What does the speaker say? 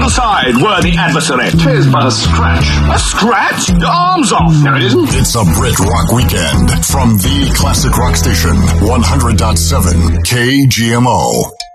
side, worthy adversary. 'Tis but a scratch. A scratch? Your arm's off. No, it isn't. It's a Brit Rock Weekend from the Classic Rock Station, 100.7 KGMO.